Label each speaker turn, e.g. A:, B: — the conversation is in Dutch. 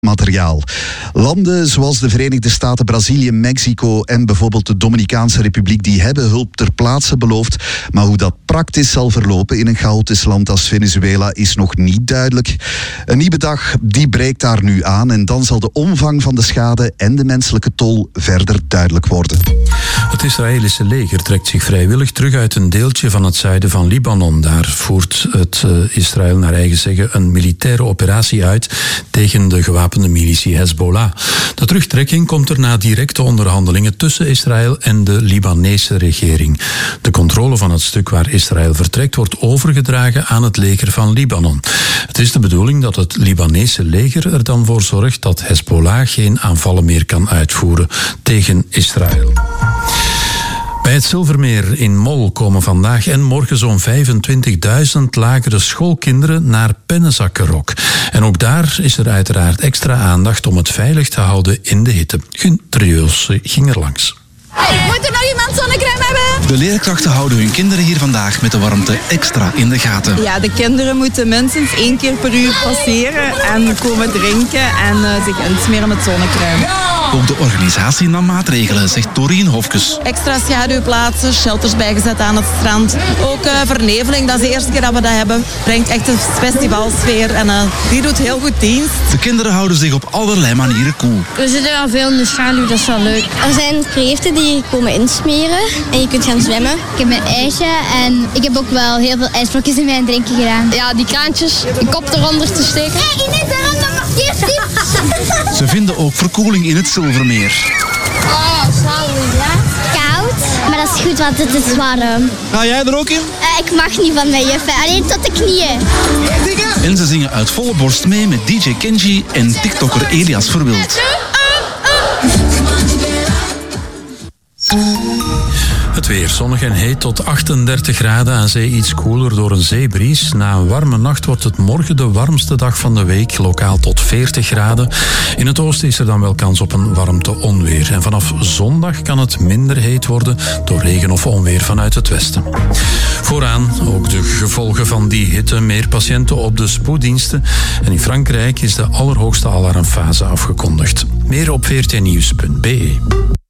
A: materiaal. Landen zoals de Verenigde Staten, Brazilië, Mexico en bijvoorbeeld de Dominicaanse Republiek, die hebben hulp ter plaatse beloofd. Maar hoe dat praktisch zal verlopen in een chaotisch land als Venezuela is nog niet duidelijk. Een nieuwe dag die breekt daar nu aan en dan zal de omvang van de schade en de menselijke tol verder duidelijk worden.
B: Het Israëlische leger trekt zich vrijwillig terug uit een deeltje van het zuiden van Libanon. Daar voert het Israël naar eigen zeggen een militaire operatie uit tegen de gewapende militie Hezbollah. De terugtrekking komt er na directe onderhandelingen tussen Israël en de Libanese regering. De controle van het stuk waar Israël vertrekt wordt overgedragen aan het leger van Libanon. Het is de bedoeling dat het Libanese leger er dan voor zorgt dat Hezbollah geen aanvallen meer kan uitvoeren tegen Israël. Bij het Zilvermeer in Mol komen vandaag en morgen zo'n 25.000 lagere schoolkinderen naar Pennenzakkenrok. En ook daar is er uiteraard extra aandacht om het veilig te houden in de hitte. Gunther Joos ging er langs.
C: Moet er nog iemand zonnecrème hebben?
D: De leerkrachten houden hun kinderen hier vandaag met de warmte extra in de gaten.
E: Ja, de kinderen moeten minstens 1 keer per uur passeren en komen drinken en zich insmeren met zonnecrème.
D: Ook de organisatie nam maatregelen, zegt Doreen Hofkes.
E: Extra schaduwplaatsen, shelters bijgezet aan het strand. Ook verneveling, dat is de eerste keer dat we dat hebben. Brengt echt een festivalsfeer en die doet heel goed dienst.
D: De kinderen houden zich op allerlei manieren koel.
C: We zitten wel veel in de schaduw, dat is wel leuk.
F: Er zijn kreeften die komen insmeren en je kunt gaan zwemmen.
G: Ik heb een ijsje en ik heb ook wel heel veel ijsblokjes in mijn drinken gedaan.
C: Ja, die kraantjes, een kop eronder te steken.
G: Hé, Ines, daarom dat mag eerst.
D: Ze vinden ook verkoeling in het Zilvermeer.
C: Oh, zalig, ja.
G: Koud, maar dat is goed, want het is warm.
D: Ga jij er ook in?
G: Ik mag niet van mijn juffen, alleen tot de knieën.
D: En ze zingen uit volle borst mee met DJ Kenji en TikToker Elias Verwild.
B: Het weer zonnig en heet tot 38 graden, aan zee iets koeler door een zeebries. Na een warme nacht wordt het morgen de warmste dag van de week, lokaal tot 40 graden. In het oosten is er dan wel kans op een warmte-onweer. En vanaf zondag kan het minder heet worden door regen of onweer vanuit het westen. Vooraan ook de gevolgen van die hitte, meer patiënten op de spoeddiensten. En in Frankrijk is de allerhoogste alarmfase afgekondigd. Meer op vrtnieuws.be.